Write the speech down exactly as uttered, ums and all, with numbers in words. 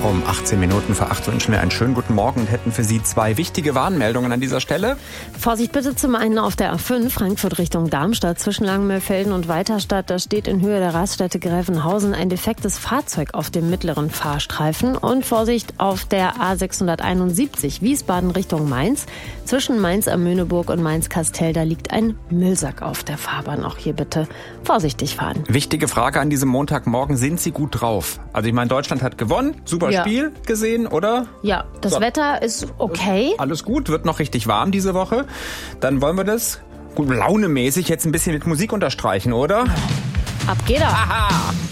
Um achtzehn Minuten vor acht wünschen wir einen schönen guten Morgen und hätten für Sie zwei wichtige Warnmeldungen an dieser Stelle. Vorsicht bitte zum einen auf der A fünf, Frankfurt Richtung Darmstadt, zwischen Langenmühlfelden und Weiterstadt. Da steht in Höhe der Raststätte Gräfenhausen ein defektes Fahrzeug auf dem mittleren Fahrstreifen. Und Vorsicht auf der A sechshunderteinundsiebzig, Wiesbaden Richtung Mainz. Zwischen Mainz am Möhneburg und Mainz-Kastel, da liegt ein Müllsack auf der Fahrbahn. Auch hier bitte vorsichtig fahren. Wichtige Frage an diesem Montagmorgen, sind Sie gut drauf? Also ich meine, Deutschland hat gewonnen, super Ja. Spiel gesehen, oder? Ja, das So. Wetter ist okay. Alles gut, wird noch richtig warm diese Woche. Dann wollen wir das gut launemäßig jetzt ein bisschen mit Musik unterstreichen, oder? Ab geht er. Aha!